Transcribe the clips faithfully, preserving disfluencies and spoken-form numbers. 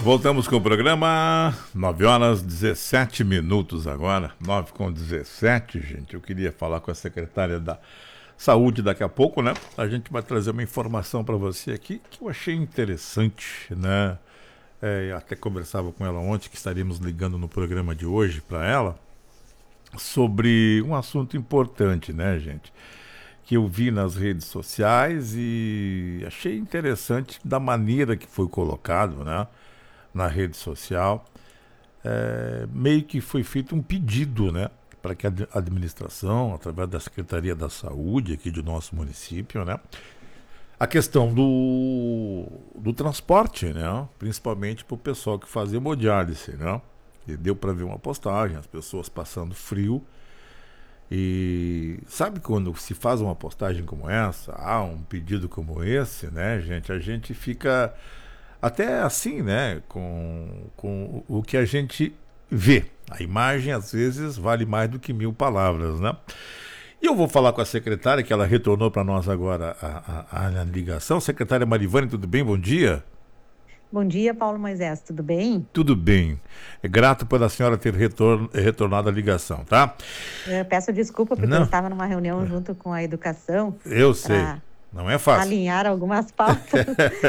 Voltamos com o programa, nove horas dezessete minutos agora, nove com dezessete, gente. Eu queria falar com a secretária da Saúde daqui a pouco, né? A gente vai trazer uma informação para você aqui que eu achei interessante, né? É, até conversava com ela ontem, que estaríamos ligando no programa de hoje para ela, sobre um assunto importante, né, gente? Que eu vi nas redes sociais e achei interessante da maneira que foi colocado, né? Na rede social, é, meio que foi feito um pedido, né, para que a administração, através da Secretaria da Saúde aqui do nosso município, né, a questão do, do transporte, né, principalmente para o pessoal que faz hemodiálise, né, e deu para ver uma postagem, as pessoas passando frio, e sabe quando se faz uma postagem como essa, há um pedido como esse, né, gente, a gente fica até assim, né, com, com o que a gente vê. A imagem, às vezes, vale mais do que mil palavras, né? E eu vou falar com a secretária, que ela retornou para nós agora a, a, a ligação. Secretária Marivane, tudo bem? Bom dia. Bom dia, Paulo Moisés, tudo bem? Tudo bem. É grato pela senhora ter retor- retornado a ligação, tá? Eu peço desculpa porque Não. eu estava numa reunião junto com a educação. Eu sei. Não é fácil. Alinhar algumas pautas.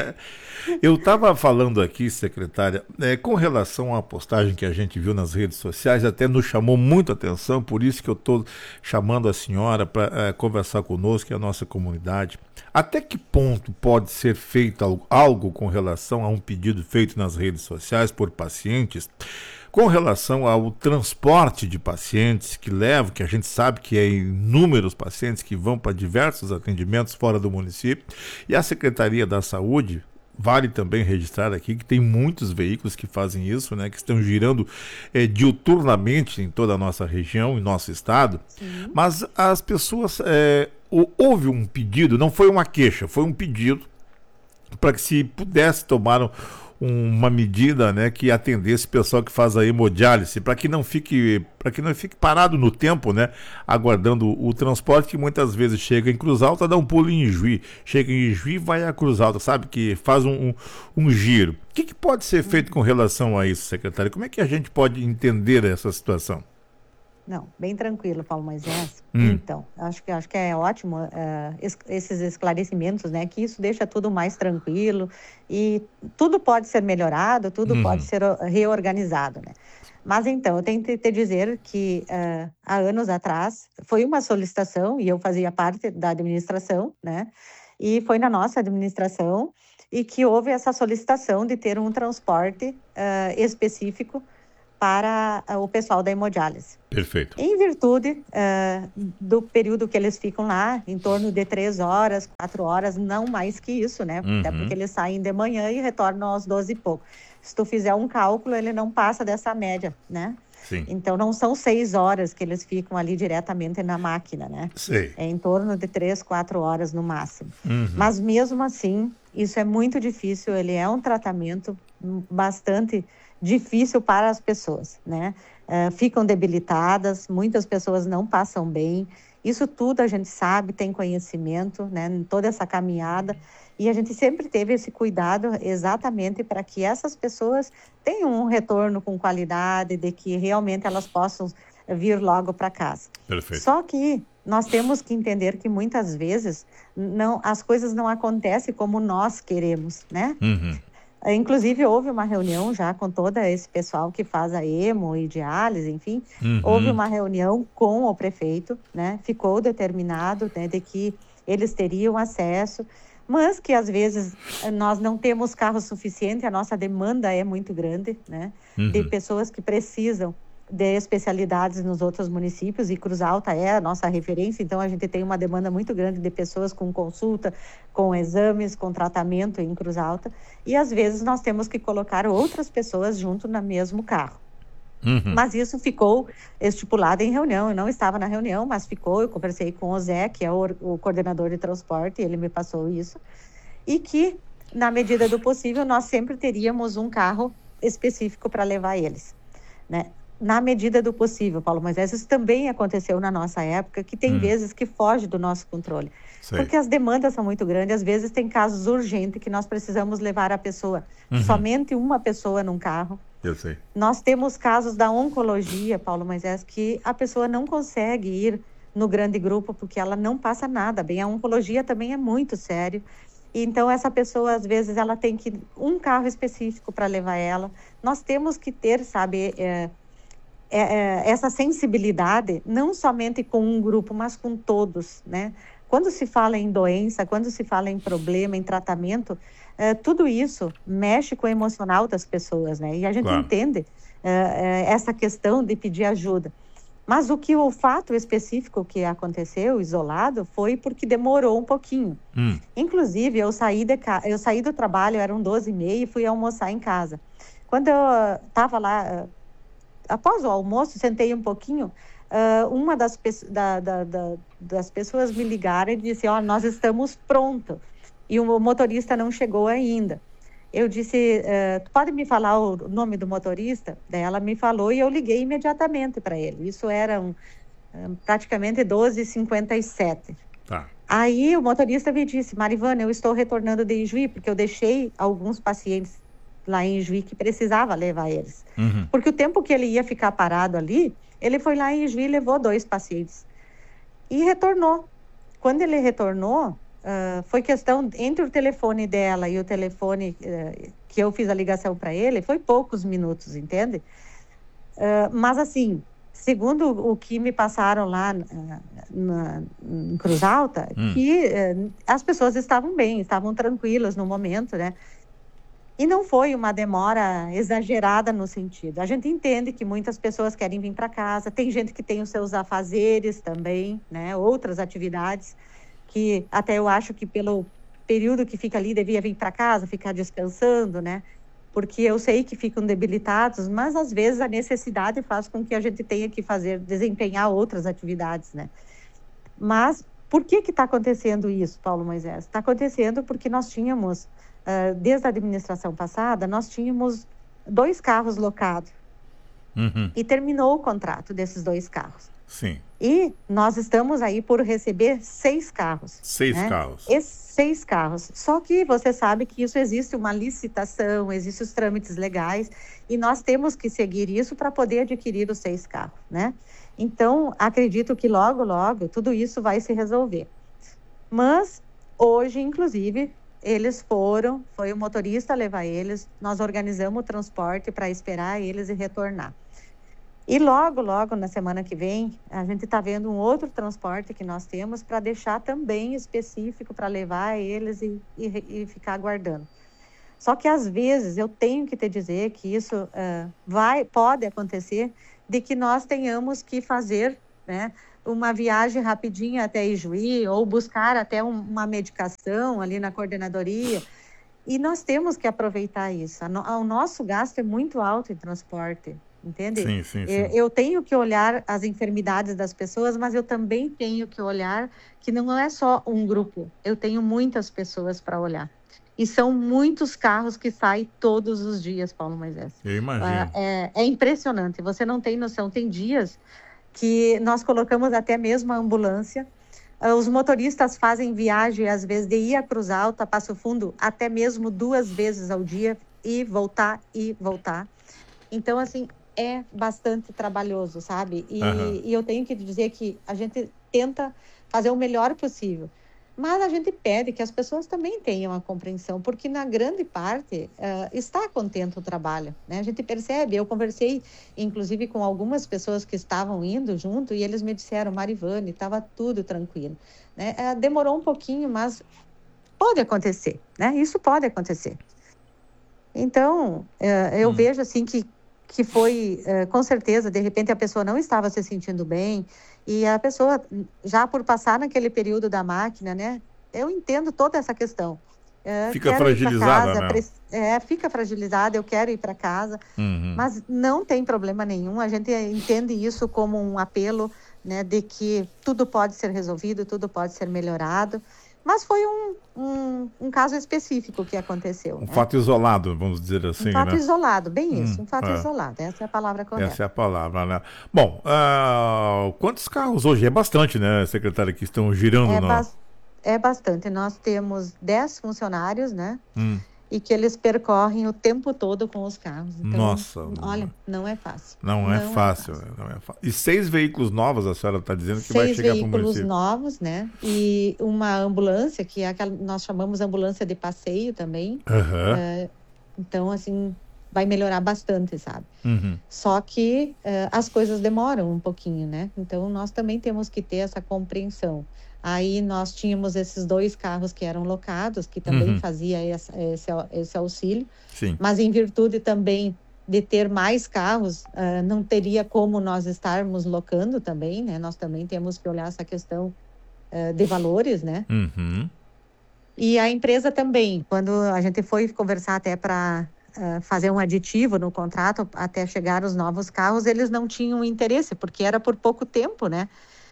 Eu estava falando aqui, secretária, é, com relação à postagem que a gente viu nas redes sociais, até nos chamou muito a atenção, por isso que eu estou chamando a senhora para é, conversar conosco e a nossa comunidade. Até que ponto pode ser feito algo, algo com relação a um pedido feito nas redes sociais por pacientes, com relação ao transporte de pacientes que levam, que a gente sabe que é inúmeros pacientes que vão para diversos atendimentos fora do município, e a Secretaria da Saúde, vale também registrar aqui que tem muitos veículos que fazem isso, né, que estão girando é, diuturnamente em toda a nossa região, em nosso estado. Sim. Mas as pessoas, é, houve um pedido, não foi uma queixa, foi um pedido para que se pudesse tomar um, uma medida, né, que atendesse o pessoal que faz a hemodiálise, para que não fique, para que não fique parado no tempo, né, aguardando o, o transporte, que muitas vezes chega em Cruz Alta, dá um pulo em Juí, chega em Juí, vai a Cruz Alta, sabe, que faz um, um, um giro. O que, que pode ser feito com relação a isso, secretário? Como é que a gente pode entender essa situação? Não, bem tranquilo, Paulo Moisés. Hum. Então, acho que, acho que é ótimo uh, es, esses esclarecimentos, né? Que isso deixa tudo mais tranquilo e tudo pode ser melhorado, tudo uhum. pode ser reorganizado, né? Mas então, eu tenho que te dizer que uh, há anos atrás foi uma solicitação, e eu fazia parte da administração, né? E foi na nossa administração e que houve essa solicitação de ter um transporte uh, específico para uh, o pessoal da hemodiálise. Perfeito. Em virtude uh, do período que eles ficam lá, em torno de três horas, quatro horas, não mais que isso, né? Uhum. Até porque eles saem de manhã e retornam às doze e pouco. Se tu fizer um cálculo, ele não passa dessa média, né? Sim. Então, não são seis horas que eles ficam ali diretamente na máquina, né? Sim. É em torno de três, quatro horas no máximo. Uhum. Mas mesmo assim, isso é muito difícil, ele é um tratamento bastante difícil para as pessoas, né? Uh, ficam debilitadas, muitas pessoas não passam bem. Isso tudo a gente sabe, tem conhecimento, né? Em toda essa caminhada. E a gente sempre teve esse cuidado exatamente para que essas pessoas tenham um retorno com qualidade, de que realmente elas possam vir logo para casa. Perfeito. Só que nós temos que entender que muitas vezes não, as coisas não acontecem como nós queremos, né? Uhum. Inclusive, houve uma reunião já com todo esse pessoal que faz a hemo e diálise, enfim. Uhum. Houve uma reunião com o prefeito, né? Ficou determinado, né, de que eles teriam acesso, mas que às vezes nós não temos carro suficiente, a nossa demanda é muito grande, né? Uhum. De pessoas que precisam de especialidades nos outros municípios, e Cruz Alta é a nossa referência, então a gente tem uma demanda muito grande de pessoas com consulta, com exames, com tratamento em Cruz Alta, e às vezes nós temos que colocar outras pessoas junto no mesmo carro. Uhum. Mas isso ficou estipulado em reunião, eu não estava na reunião, mas ficou, eu conversei com o Zé, que é o, o coordenador de transporte, ele me passou isso, e que, na medida do possível, nós sempre teríamos um carro específico para levar eles, né? na medida do possível, Paulo Moisés. Isso também aconteceu na nossa época, que tem hum. vezes que foge do nosso controle. Sei. Porque as demandas são muito grandes, às vezes tem casos urgentes que nós precisamos levar a pessoa, uhum. somente uma pessoa num carro. Eu sei. Nós temos casos da oncologia, Paulo Moisés, que a pessoa não consegue ir no grande grupo porque ela não passa nada bem. A oncologia também é muito sério. Então, essa pessoa, às vezes, ela tem que um carro específico para levar ela. Nós temos que ter, sabe, é, é, é, essa sensibilidade, não somente com um grupo, mas com todos, né? Quando se fala em doença, quando se fala em problema, em tratamento, é, tudo isso mexe com o emocional das pessoas, né? E a gente claro. entende é, é, essa questão de pedir ajuda. Mas o que o fato específico que aconteceu, isolado, foi porque demorou um pouquinho. Hum. Inclusive, eu saí, de ca... eu saí do trabalho, eram doze e meia, e fui almoçar em casa. Quando eu estava lá, após o almoço, sentei um pouquinho, uh, uma das, pe... da, da, da, das pessoas me ligaram e disse, ó, oh, nós estamos prontos. E o motorista não chegou ainda. Eu disse, uh, pode me falar o nome do motorista? Daí ela me falou e eu liguei imediatamente para ele. Isso era um, um, praticamente doze e cinquenta e sete. Tá. Aí o motorista me disse, Marivana, eu estou retornando de Ijuí, porque eu deixei alguns pacientes lá em Ijuí que precisava levar eles. Uhum. Porque o tempo que ele ia ficar parado ali, ele foi lá em Ijuí e levou dois pacientes. E retornou. Quando ele retornou, Uh, foi questão, entre o telefone dela e o telefone uh, que eu fiz a ligação para ele, foi poucos minutos, entende? Uh, mas assim, segundo o que me passaram lá uh, na, em Cruz Alta, hum. que uh, as pessoas estavam bem, estavam tranquilas no momento, né? E não foi uma demora exagerada no sentido. A gente entende que muitas pessoas querem vir para casa, tem gente que tem os seus afazeres também, né? Outras atividades, que até eu acho que pelo período que fica ali devia vir para casa, ficar descansando, né? Porque eu sei que ficam debilitados, mas às vezes a necessidade faz com que a gente tenha que fazer, desempenhar outras atividades, né? Mas por que que está acontecendo isso, Paulo Moisés? Está acontecendo porque nós tínhamos, uh, desde a administração passada, nós tínhamos dois carros locados. Uhum. E terminou o contrato desses dois carros. Sim. E nós estamos aí por receber seis carros. Seis né? carros. Esses seis carros. Só que você sabe que isso existe uma licitação, existem os trâmites legais, e nós temos que seguir isso para poder adquirir os seis carros, né? Então, acredito que logo, logo, tudo isso vai se resolver. Mas, hoje, inclusive, eles foram, foi o motorista levar eles, nós organizamos o transporte para esperar eles e retornar. E logo, logo, na semana que vem, a gente está vendo um outro transporte que nós temos para deixar também específico para levar eles e, e, e ficar aguardando. Só que, às vezes, eu tenho que te dizer que isso uh, vai, pode acontecer de que nós tenhamos que fazer, né, uma viagem rapidinha até Ijuí ou buscar até um, uma medicação ali na coordenadoria. E nós temos que aproveitar isso. O nosso gasto é muito alto em transporte. Entende? Sim, sim, sim. Eu tenho que olhar as enfermidades das pessoas, mas eu também tenho que olhar que não é só um grupo. Eu tenho muitas pessoas para olhar. E são muitos carros que saem todos os dias, Paulo Moisés. Eu imagino. É, é impressionante. Você não tem noção. Tem dias que nós colocamos até mesmo a ambulância. Os motoristas fazem viagem, às vezes, de ir a Cruz Alta, Passo Fundo, até mesmo duas vezes ao dia, e voltar e voltar. Então, assim, é bastante trabalhoso, sabe? E, uhum. e eu tenho que dizer que a gente tenta fazer o melhor possível. Mas a gente pede que as pessoas também tenham a compreensão, porque na grande parte uh, está contente o trabalho, né? A gente percebe, eu conversei inclusive com algumas pessoas que estavam indo junto e eles me disseram, Marivane, estava tudo tranquilo, né? Uh, demorou um pouquinho, mas pode acontecer, né? Isso pode acontecer. Então, uh, eu hum. vejo assim que que foi, uh, com certeza, de repente a pessoa não estava se sentindo bem e a pessoa, já por passar naquele período da máquina, né, eu entendo toda essa questão. Uh, fica fragilizada, casa, né? Pre- é, fica fragilizada, eu quero ir para casa, uhum. mas não tem problema nenhum, a gente entende isso como um apelo, né, de que tudo pode ser resolvido, tudo pode ser melhorado, Mas foi um, um, um caso específico que aconteceu. Um né? fato isolado, vamos dizer assim, Um fato né? isolado, bem isso, Hum, um fato é. isolado. Essa é a palavra correta. Essa é a palavra, né? Bom, ah, quantos carros hoje? É bastante, né, secretária, que estão girando É, na... bas- é bastante. Nós temos dez funcionários, né? Hum, E que eles percorrem o tempo todo com os carros. Então, Nossa. olha, não é fácil. Não é fácil, não é fácil. E seis veículos novos, a senhora está dizendo que vai Seis chegar para o veículos município. novos, né? E uma ambulância, que é aquela nós chamamos ambulância de passeio também. Aham. É, então, assim, vai melhorar bastante, sabe? Uhum. Só que eh, as coisas demoram um pouquinho, né? Então, nós também temos que ter essa compreensão. Aí nós tínhamos esses dois carros que eram locados, que também Uhum. fazia esse, esse, esse auxílio, Sim. mas em virtude também de ter mais carros, ah, não teria como nós estarmos locando também, né? Nós também temos que olhar essa questão eh, de valores, né? Uhum. E a empresa também, quando a gente foi conversar até para uh, fazer um aditivo no contrato até chegar os novos carros, eles não tinham interesse, porque era por pouco tempo, né?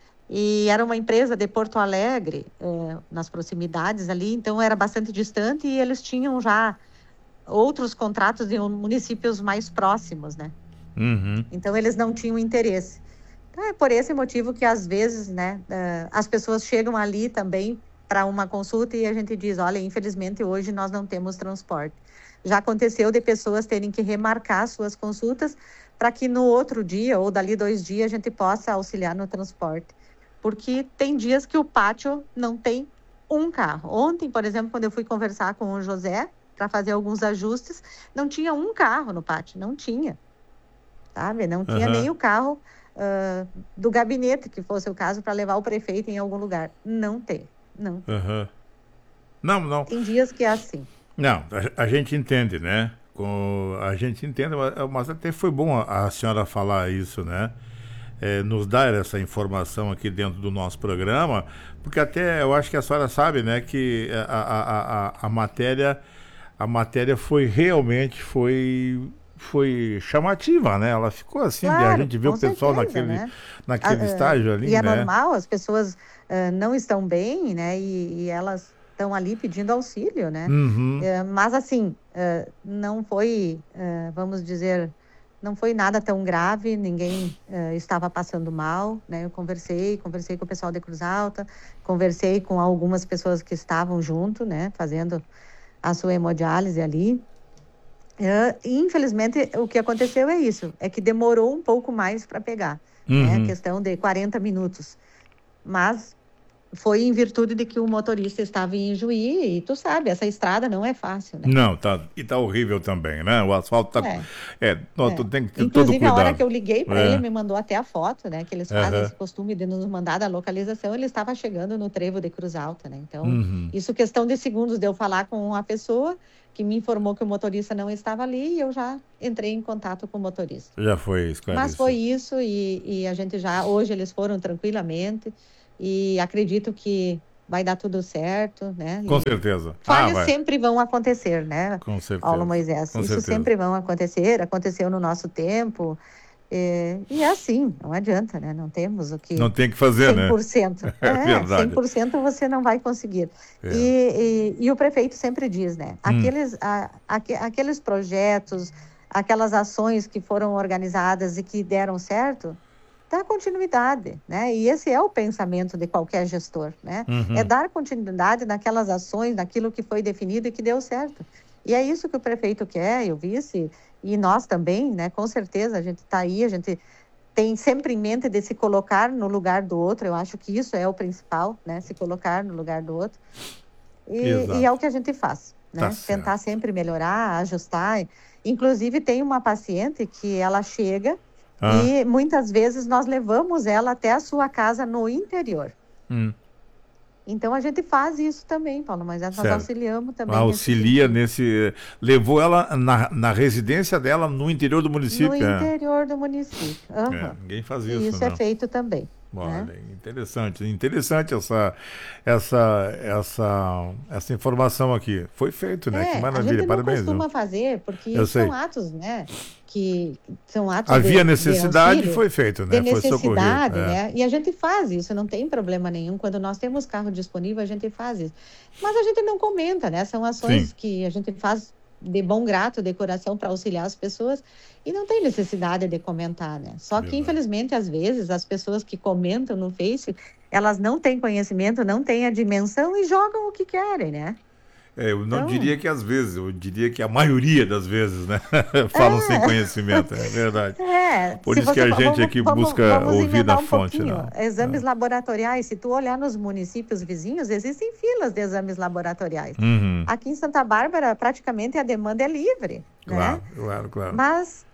E era uma empresa de Porto Alegre, eh, nas proximidades ali, então era bastante distante e eles tinham já outros contratos em municípios mais próximos, né? Uhum. Então eles não tinham interesse. Então é por esse motivo que às vezes, né, uh, as pessoas chegam ali também para uma consulta e a gente diz, olha, infelizmente hoje nós não temos transporte. Já aconteceu de pessoas terem que remarcar suas consultas para que no outro dia ou dali dois dias a gente possa auxiliar no transporte. Porque tem dias que o pátio não tem um carro. Ontem, por exemplo, quando eu fui conversar com o José para fazer alguns ajustes, não tinha um carro no pátio, não tinha. Sabe? Não tinha Uhum. nem o carro uh, do gabinete, que fosse o caso, para levar o prefeito em algum lugar. Não tem. Não. Uhum. Não, não. Tem dias que é assim. Não, a, a gente entende, né? Com, a gente entende, mas, mas até foi bom a, a senhora falar isso, né? É, nos dar essa informação aqui dentro do nosso programa, porque até eu acho que a senhora sabe, né, que a, a, a, a matéria a matéria foi realmente foi foi chamativa, né? Ela ficou assim, Claro, a gente vê o pessoal certeza, naquele, né? naquele Ah, estágio ali, e é né? normal, as pessoas uh, não estão bem, né? E, e elas estão ali pedindo auxílio, né? Uhum. Uh, mas assim, uh, não foi, uh, vamos dizer, não foi nada tão grave, ninguém uh, estava passando mal, né? Eu conversei, conversei com o pessoal de Cruz Alta, conversei com algumas pessoas que estavam junto, né? Fazendo a sua hemodiálise ali. Uh, e, infelizmente, o que aconteceu é isso, é que demorou um pouco mais para pegar, Uhum. né? Questão de quarenta minutos. Mas foi em virtude de que o motorista estava em Ijuí, e tu sabe, essa estrada não é fácil, né? Não, tá, e tá horrível também, né? O asfalto tá... É. É, não, É. tu tem que ter todo Inclusive, cuidado. a hora que eu liguei para É. ele, me mandou até a foto, né? Que eles fazem Aham. esse costume de nos mandar da localização. Ele estava chegando no trevo de Cruz Alta, né? Então, Uhum. isso questão de segundos de eu falar com a pessoa que me informou que o motorista não estava ali e eu já entrei em contato com o motorista. Já foi esclarecido. Mas foi isso e, e a gente já... Hoje eles foram tranquilamente e acredito que vai dar tudo certo, né? Com E certeza. falhas Ah, vai. sempre vão acontecer, né? Com certeza. Paulo Moisés, Com isso certeza. sempre vão acontecer, aconteceu no nosso tempo, e, e é assim, não adianta, né? Não temos o que... Não tem que fazer, cem por cento. né? É verdade. cem por cento você não vai conseguir. É. E, e, e o prefeito sempre diz, né? Hum. Aqueles, a, aque, aqueles projetos, aquelas ações que foram organizadas e que deram certo, dá continuidade, né? E esse é o pensamento de qualquer gestor, né? Uhum. É dar continuidade naquelas ações, naquilo que foi definido e que deu certo. E é isso que o prefeito quer, eu vice, e nós também, né? Com certeza, a gente está aí, a gente tem sempre em mente de se colocar no lugar do outro, eu acho que isso é o principal, né? Se colocar no lugar do outro. E, e é o que a gente faz, né? Tá Tentar certo. sempre melhorar, ajustar. Inclusive, tem uma paciente que ela chega Ah. e muitas vezes nós levamos ela até a sua casa no interior. Hum. Então a gente faz isso também, Paulo, mas nós Certo. auxiliamos também. Auxilia nesse nesse... Levou ela na, na residência dela no interior do município. No é. interior do município. Uhum. É, ninguém faz isso, E isso não. é feito também. Olha, né? interessante, interessante essa, essa, essa, essa informação aqui. Foi feito, né? Que É, a maravilha, gente não parabéns, viu? costuma fazer porque Eu são sei. atos, né, que são atos Havia de, de necessidade, auxílio, foi feito, de né? Foi socorrido. necessidade, É. né? E a gente faz isso, não tem problema nenhum. Quando nós temos carro disponível, a gente faz isso. Mas a gente não comenta, né? São Sim, ações que a gente faz de bom grado, de coração, para auxiliar as pessoas e não tem necessidade de comentar, né? Só que, verdade. infelizmente, às vezes, as pessoas que comentam no Face, elas não têm conhecimento, não têm a dimensão e jogam o que querem, né? É, eu não Então, diria que às vezes, eu diria que a maioria das vezes, né? Falam sem é. conhecimento, é verdade. É, Por se isso que você a fa- gente vamos, aqui vamos, busca vamos ouvir da emendar um fonte, pouquinho. não. Exames É. laboratoriais, se tu olhar nos municípios vizinhos, existem filas de exames laboratoriais. Uhum. Aqui em Santa Bárbara, praticamente a demanda é livre, né? Claro, claro, claro. Mas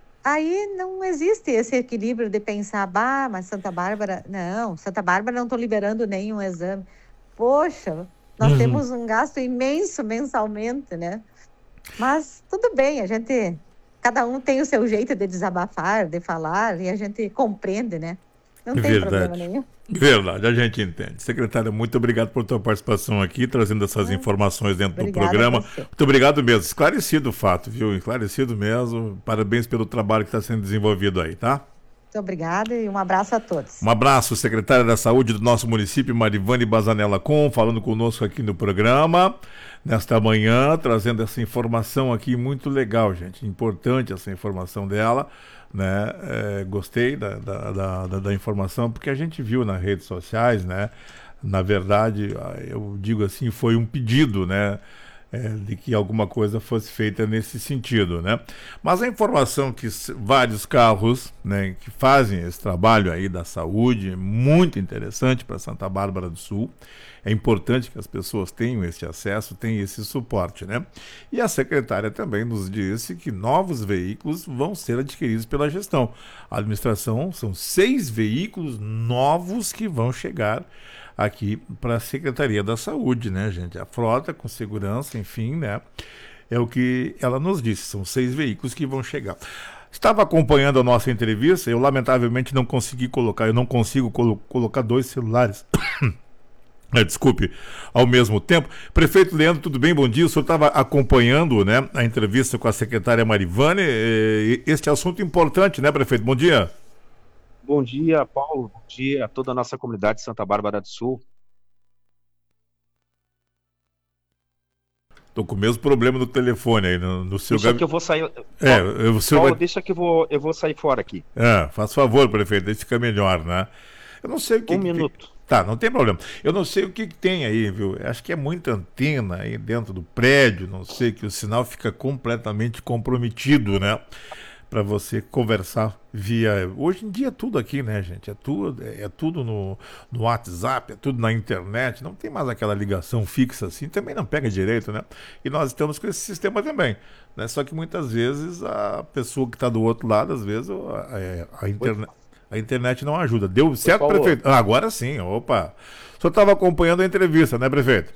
aí não existe esse equilíbrio de pensar, bah, mas Santa Bárbara, não, Santa Bárbara não estou liberando nenhum exame. Poxa, nós Uhum. temos um gasto imenso mensalmente, né? Mas tudo bem, a gente, cada um tem o seu jeito de desabafar, de falar, e a gente compreende, né? Não tem problema Verdade. nenhum. Verdade, a gente entende. Secretária, muito obrigado por tua participação aqui, trazendo essas Ah, informações dentro do obrigada a programa. você. Muito obrigado mesmo. Esclarecido o fato, viu? Esclarecido mesmo. Parabéns pelo trabalho que está sendo desenvolvido aí, tá? Muito obrigada e um abraço a todos. Um abraço, secretária da Saúde do nosso município, Marivane Bazanella Com, falando conosco aqui no programa, nesta manhã, trazendo essa informação aqui muito legal, gente. Importante essa informação dela, né? É, gostei da, da, da, da- da informação, porque a gente viu nas redes sociais, né? Na verdade, eu digo assim, foi um pedido, né? É, de que alguma coisa fosse feita nesse sentido, né? Mas a informação que s- vários carros, né, que fazem esse trabalho aí da saúde é muito interessante para Santa Bárbara do Sul. É importante que as pessoas tenham esse acesso, tenham esse suporte, né? E a secretária também nos disse que novos veículos vão ser adquiridos pela gestão. A administração são seis veículos novos que vão chegar aqui para a Secretaria da Saúde, né, gente? A frota com segurança, enfim, né? É o que ela nos disse, são seis veículos que vão chegar. Estava acompanhando a nossa entrevista, eu lamentavelmente não consegui colocar, eu não consigo colo- colocar dois celulares, é, desculpe, ao mesmo tempo. Prefeito Leandro, tudo bem? Bom dia. O senhor estava acompanhando, né, a entrevista com a secretária Marivane. eh, Este assunto importante, né, prefeito? Bom dia. Bom dia, Paulo. Bom dia a toda a nossa comunidade de Santa Bárbara do Sul. Estou com o mesmo problema no telefone aí, no, no seu Deixa que eu gabinete. vou sair. É, Paulo, eu- o senhor Paulo, vai. deixa que eu vou, eu vou sair fora aqui. É, faz favor, prefeito, aí fica melhor, né? Eu não sei o que, Um que tem. minuto. Tá, não tem problema. Eu não sei o que, que tem aí, viu? Acho que é muita antena aí dentro do prédio, não sei, que o sinal fica completamente comprometido, né? Para você conversar via. Hoje em dia é tudo aqui, né, gente? É tudo, é, é tudo no, no WhatsApp, é tudo na internet, não tem mais aquela ligação fixa assim, também não pega direito, né? E nós estamos com esse sistema também, né? Só que muitas vezes a pessoa que está do outro lado, às vezes a, a, a Oi, internet. A internet não ajuda. Deu oi, certo, Paulo. prefeito? Ah, agora sim, opa. O senhor estava acompanhando a entrevista, né, prefeito?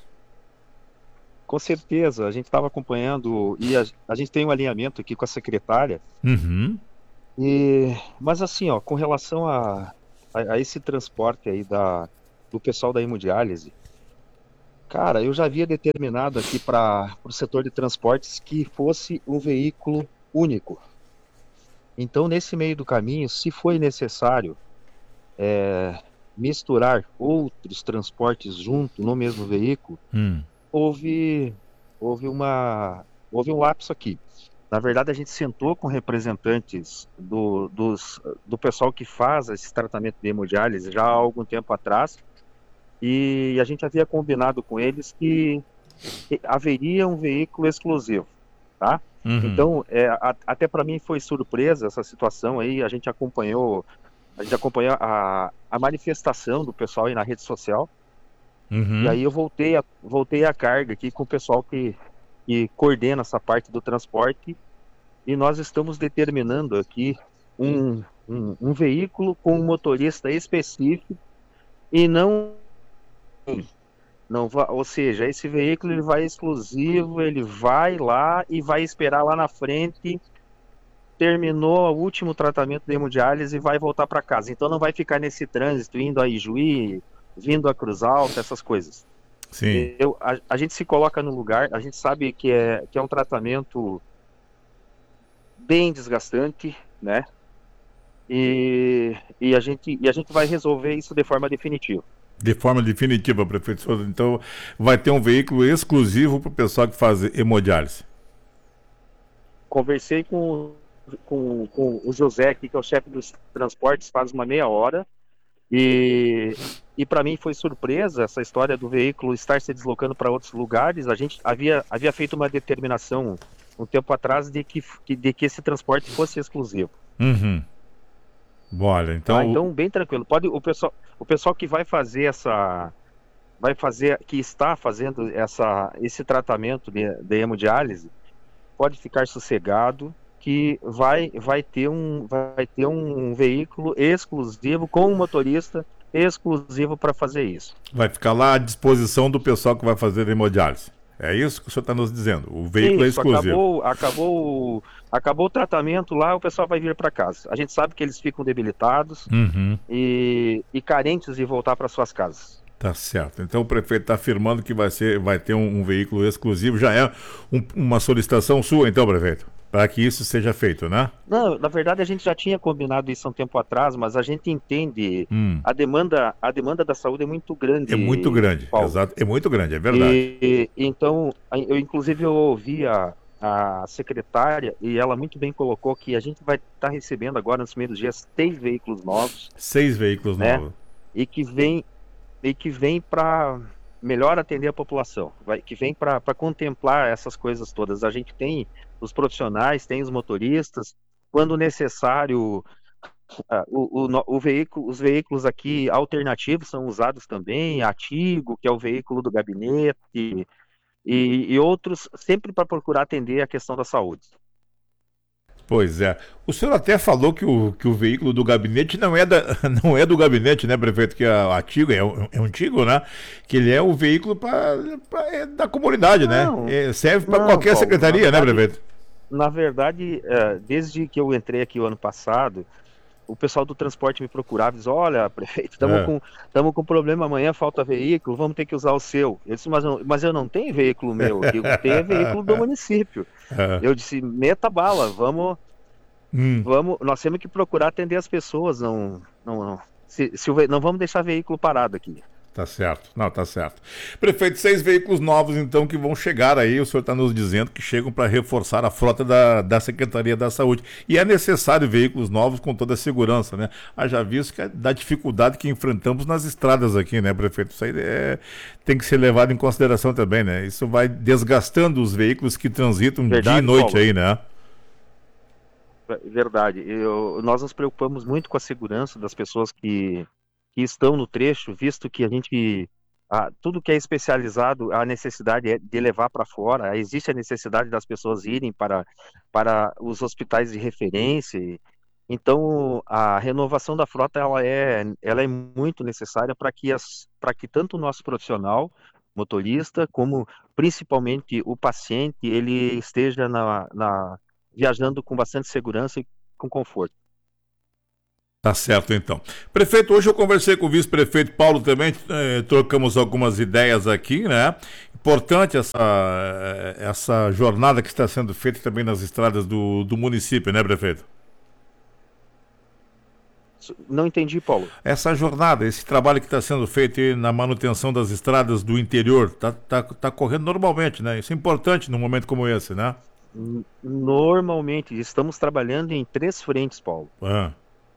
Com certeza, a gente estava acompanhando e a, a gente tem um alinhamento aqui com a secretária. Uhum. E, mas assim, ó, com relação a, a, a esse transporte aí da, do pessoal da hemodiálise, cara, eu já havia determinado aqui para o setor de transportes que fosse um veículo único. Então, nesse meio do caminho, se foi necessário é, misturar outros transportes junto no mesmo veículo, Hum. houve, houve uma, houve um lapso aqui. Na verdade, a gente sentou com representantes do, dos, do pessoal que faz esse tratamento de hemodiálise já há algum tempo atrás, e a gente havia combinado com eles que haveria um veículo exclusivo, tá? Uhum. Então, é, a- até para mim foi surpresa essa situação aí. A gente acompanhou, a gente acompanhou a, a manifestação do pessoal aí na rede social. E Uhum. aí eu voltei a, voltei a carga aqui com o pessoal que, que coordena essa parte do transporte. E nós estamos determinando aqui um, um, um veículo com um motorista específico e não não vai, ou seja, esse veículo ele vai exclusivo, ele vai lá e vai esperar lá na frente terminou o último tratamento de hemodiálise e vai voltar para casa. Então não vai ficar nesse trânsito, indo a Ijuí, vindo a Cruz Alta, essas coisas. Sim. Eu, a, a gente se coloca no lugar, a gente sabe que é, que é um tratamento bem desgastante, né? E, e, a gente, e a gente vai resolver isso de forma definitiva. De forma definitiva, prefeito Souza. Então, vai ter um veículo exclusivo para o pessoal que faz hemodiálise. Conversei com, com, com o José aqui, que é o chefe dos transportes, faz uma meia hora. E, e para mim foi surpresa essa história do veículo estar se deslocando para outros lugares. A gente havia, havia feito uma determinação um tempo atrás de que, de que esse transporte fosse exclusivo. Uhum. Olha, então... Ah, então, bem tranquilo. Pode, o, pessoal, o pessoal que vai fazer essa... Vai fazer, que está fazendo essa, esse tratamento de, de hemodiálise, pode ficar sossegado que vai, vai, ter um, vai ter um veículo exclusivo com um motorista exclusivo para fazer isso. Vai ficar lá à disposição do pessoal que vai fazer hemodiálise. É isso que o senhor está nos dizendo. O veículo isso, é exclusivo. Acabou, acabou, acabou o tratamento lá, o pessoal vai vir para casa. A gente sabe que eles ficam debilitados uhum. e, e carentes de voltar para suas casas. Tá certo. Então o prefeito está afirmando que vai, ser, vai ter um, um veículo exclusivo. Já é um, uma solicitação sua, então, prefeito? Para que isso seja feito, né? Não, na verdade a gente já tinha combinado isso há um tempo atrás, mas a gente entende hum. a demanda, a demanda da saúde é muito grande. É muito grande, Paulo. Exato, é muito grande, é verdade. E, então, eu inclusive eu ouvi a, a secretária e ela muito bem colocou que a gente vai estar tá recebendo agora nos primeiros dias seis veículos novos. Seis veículos né? novos. E que vem e que vem para melhor atender a população, vai, que vem para contemplar essas coisas todas. A gente tem os profissionais, tem os motoristas, quando necessário, uh, o, o, o veículo, os veículos aqui alternativos são usados também, Atigo, que é o veículo do gabinete, e, e outros, sempre para procurar atender a questão da saúde. Pois é. O senhor até falou que o, que o veículo do gabinete não é, da, não é do gabinete, né, prefeito? Que é antigo, é, é antigo, né? Que ele é o veículo pra, pra, é da comunidade, não, né? É, serve para qualquer Paulo, secretaria, verdade, né, prefeito? Na verdade, é, desde que eu entrei aqui o ano passado, o pessoal do transporte me procurava e dizia, olha, prefeito, estamos é. com, tamo com problema amanhã, falta veículo, vamos ter que usar o seu. Eu disse, mas, eu, mas eu não tenho veículo meu, eu tenho veículo do município. É. Eu disse, meta bala, vamos, hum. vamos, nós temos que procurar atender as pessoas, não, não, não, se, se o, não vamos deixar veículo parado aqui. Tá certo, não, tá certo. Prefeito, seis veículos novos, então, que vão chegar aí, o senhor está nos dizendo que chegam para reforçar a frota da, da Secretaria da Saúde. E é necessário veículos novos com toda a segurança, né? Haja visto que é da dificuldade que enfrentamos nas estradas aqui, né, prefeito? Isso aí é, tem que ser levado em consideração também, né? Isso vai desgastando os veículos que transitam Verdade, dia e noite Paulo. Aí, né? Verdade. Eu, nós nos preocupamos muito com a segurança das pessoas que... que estão no trecho, visto que a gente, ah, tudo que é especializado, a necessidade é de levar para fora, existe a necessidade das pessoas irem para, para os hospitais de referência, então a renovação da frota ela é, ela é muito necessária para que, as, para que tanto o nosso profissional, motorista, como principalmente o paciente, ele esteja na, na, viajando com bastante segurança e com conforto. Tá certo, então. Prefeito, hoje eu conversei com o vice-prefeito Paulo também, eh, trocamos algumas ideias aqui, né? Importante essa, essa jornada que está sendo feita também nas estradas do, do município, né, prefeito? Não entendi, Paulo. Essa jornada, esse trabalho que está sendo feito aí na manutenção das estradas do interior, tá, tá, tá correndo normalmente, né? Isso é importante num momento como esse, né? Normalmente, estamos trabalhando em três frentes, Paulo. Ah.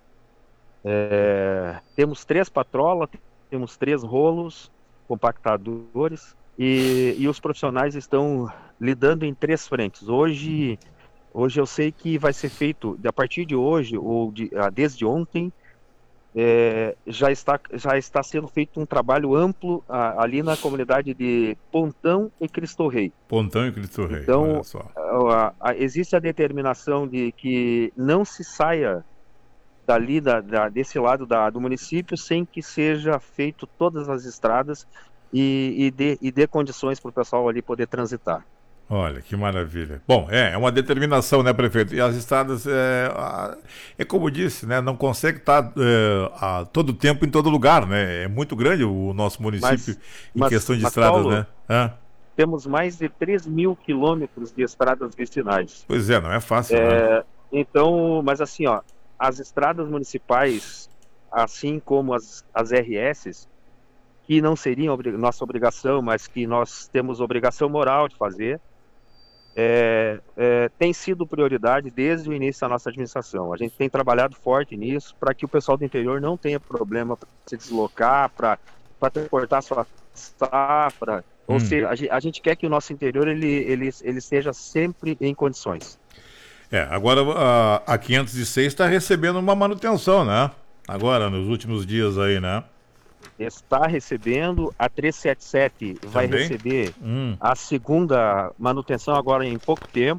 É, temos três patrolas, temos três rolos, compactadores e, e os profissionais estão lidando em três frentes. Hoje, hoje eu sei que vai ser feito, a partir de hoje ou de, desde ontem, é, já, está, já está sendo feito um trabalho amplo a, ali na comunidade de Pontão e Cristo Rei. Pontão e Cristo Rei, então, olha só. A, a, existe a determinação de que não se saia dali, da, da, desse lado da, do município, sem que seja feito todas as estradas e, e, dê, e dê condições para o pessoal ali poder transitar. Olha, que maravilha. Bom, é, é uma determinação, né, prefeito? E as estradas, é, a- é como disse, né, não consegue estar é, a todo tempo em todo lugar, né? É muito grande o nosso município Mas, em mas, questão de mas estradas, Paulo, né? Hã? temos mais de três mil quilômetros de estradas vicinais. Pois é, não é fácil, né? Então, mas assim, ó, as estradas municipais, assim como as, as R S, que não seriam obri- nossa obrigação, mas que nós temos obrigação moral de fazer, é, é, tem sido prioridade desde o início da nossa administração. A gente tem trabalhado forte nisso para que o pessoal do interior não tenha problema para se deslocar, para transportar sua safra. Ou Hum. seja, a, ge- a gente quer que o nosso interior ele, ele, ele esteja sempre em condições. É, agora a, a quinhentos e seis está recebendo uma manutenção, né? Agora, nos últimos dias aí, né? Está recebendo, a trezentos e setenta e sete vai Também? receber Hum. a segunda manutenção agora em pouco tempo.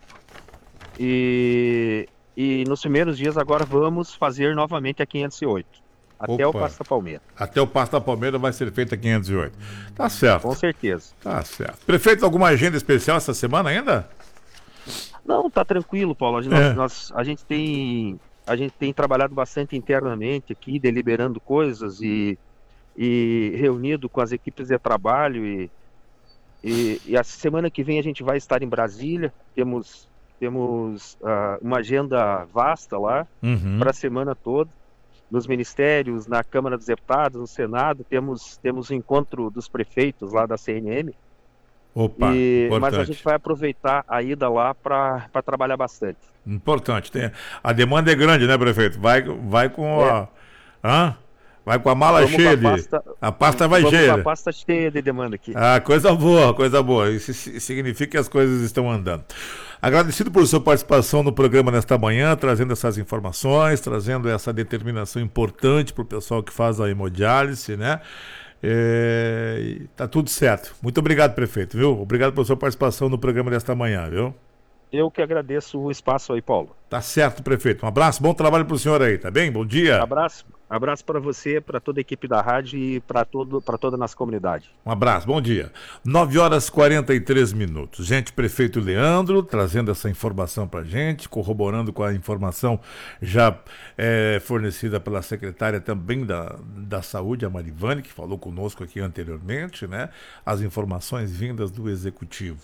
E, e nos primeiros dias agora vamos fazer novamente a quinhentos e oito, até Opa. o Passo da Palmeira, Até o Passo da Palmeira vai ser feita quinhentos e oito. Tá certo. com certeza. Tá certo. Prefeito, alguma agenda especial essa semana ainda? Não, tá tranquilo, Paulo. A gente, É. nós- nós- a gente tem, a gente tem trabalhado bastante internamente aqui, deliberando coisas e, e reunido com as equipes de trabalho. E, e, e a semana que vem a gente vai estar em Brasília. Temos, temos ah, uma agenda vasta lá Uhum. para a semana toda. Nos ministérios, na Câmara dos Deputados, no Senado, temos, temos o encontro dos prefeitos lá da C N M. Opa, E- mas importante. a gente vai aproveitar a ida lá para trabalhar bastante. Importante. Tem... A demanda é grande, né, prefeito? Vai, vai com a. Hã? Vai com a mala Vamos cheia com a de. pasta- A pasta vai Vamos cheia. com a pasta cheia de demanda aqui. Ah, coisa boa, coisa boa. Isso si- significa que as coisas estão andando. Agradecido por sua participação no programa nesta manhã, trazendo essas informações, trazendo essa determinação importante para o pessoal que faz a hemodiálise, né? É, e tá tudo certo. Muito obrigado, prefeito, viu? Obrigado por sua participação no programa desta manhã, viu? Eu que agradeço o espaço aí, Paulo. Tá certo, prefeito. Um abraço, bom trabalho pro senhor aí, tá bem? Bom dia. Abraço, abraço para você, para toda a equipe da rádio e para todo, para toda a nossa comunidade. Um abraço, bom dia. nove horas e quarenta e três minutos. Gente, prefeito Leandro trazendo essa informação pra gente, corroborando com a informação já é, fornecida pela secretária também da, da Saúde, a Marivane, que falou conosco aqui anteriormente, né? As informações vindas do Executivo.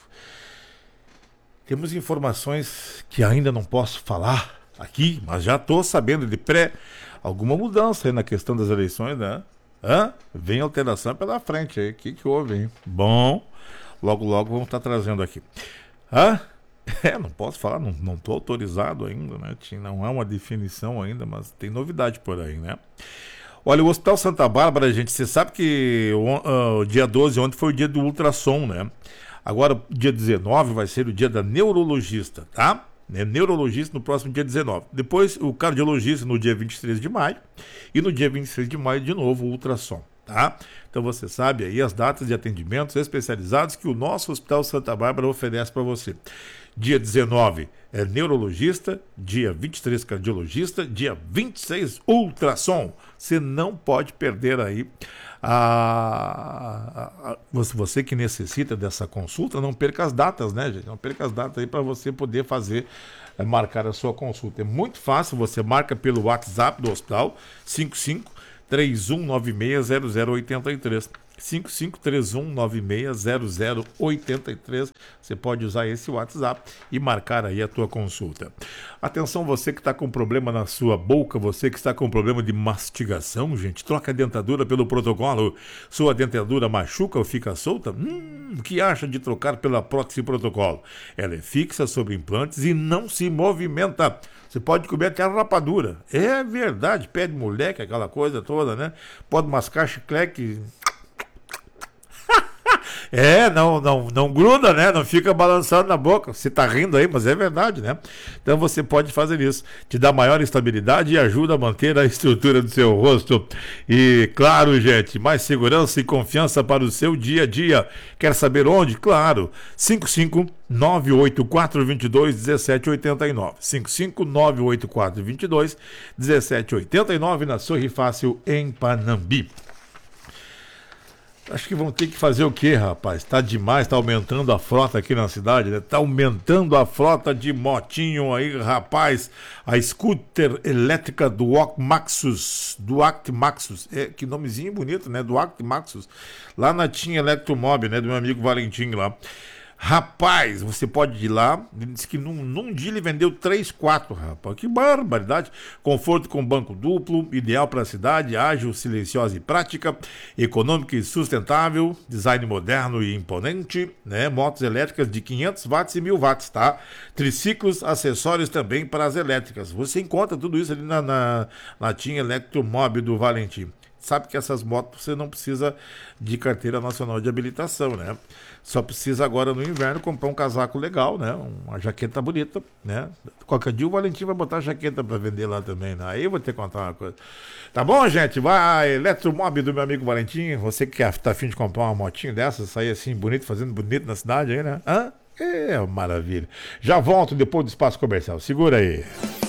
Temos informações que ainda não posso falar aqui, mas já estou sabendo de pré alguma mudança aí na questão das eleições, né? Hã? Vem alteração pela frente aí. O que, que houve, hein? Bom, logo, logo vamos estar trazendo aqui. Hã? É, não posso falar, não estou autorizado ainda, né? Tinha- Não há uma definição ainda, mas tem novidade por aí, né? Olha, o Hospital Santa Bárbara, gente, você sabe que o, ah, o dia doze ontem foi o dia do ultrassom, né? Agora, dia dezenove vai ser o dia da neurologista, tá? Né? Neurologista no próximo dia dezenove. Depois, o cardiologista no dia vinte e três de maio. E no dia vinte e seis de maio, de novo, o ultrassom, tá? Então, você sabe aí as datas de atendimentos especializados que o nosso Hospital Santa Bárbara oferece para você. Dia dezenove é neurologista, dia vinte e três cardiologista, dia vinte e seis ultrassom. Você não pode perder aí a, a, a você, você que necessita dessa consulta, não perca as datas, né, gente? Não perca as datas aí para você poder fazer, é, marcar a sua consulta. É muito fácil, você marca pelo WhatsApp do hospital cinco cinco três um nove seis zero zero oito três. cinco cinco três um nove seis zero zero oito três. Você pode usar esse WhatsApp e marcar aí a tua consulta. Atenção, você que está com problema na sua boca, você que está com problema de mastigação, gente, troca a dentadura pelo protocolo. Sua dentadura machuca ou fica solta? Hum, o que acha de trocar pela prótese protocolo? Ela é fixa sobre implantes e não se movimenta. Você pode comer até a rapadura. É verdade, pé de moleque, aquela coisa toda, né? Pode mascar chiclete. É, não, não, não gruda, né? Não fica balançando na boca. Você tá rindo aí, mas é verdade, né? Então você pode fazer isso. Te dá maior estabilidade e ajuda a manter a estrutura do seu rosto. E, claro, gente, mais segurança e confiança para o seu dia a dia. Quer saber onde? Claro, cinco cinco nove oito quatro dois dois um sete oito nove. cinco cinco nove oito quatro dois dois um sete oito nove na Sorri Fácil, em Panambi. Acho que vão ter que fazer o quê, rapaz? Tá demais, tá aumentando a frota aqui na cidade, né? Tá aumentando a frota de motinho aí, rapaz. A scooter elétrica do Acmaxus, do Acmaxus, é, que nomezinho bonito, né? Do Acmaxus, lá na Tinha Eletromob, né? Do meu amigo Valentim lá. Rapaz, você pode ir lá. Ele disse que num, num dia ele vendeu três, quatro, rapaz. Que barbaridade. Conforto com banco duplo, ideal para a cidade, ágil, silenciosa e prática, econômica e sustentável, design moderno e imponente, né? Motos elétricas de quinhentos watts e mil watts, tá? Triciclos, acessórios também para as elétricas. Você encontra tudo isso ali na, na, na Tinha Eletromob do Valentim. Sabe que essas motos você não precisa de carteira nacional de habilitação, né? Só precisa agora no inverno comprar um casaco legal, né? Uma jaqueta bonita, né? Qualquer dia o Valentim vai botar a jaqueta para vender lá também, né? Aí eu vou ter que contar uma coisa. Tá bom, gente? Vai, Eletromob do meu amigo Valentim. Você que tá afim de comprar uma motinha dessa, sair assim bonito, fazendo bonito na cidade aí, né? Hã? É, maravilha. Já volto depois do espaço comercial. Segura aí.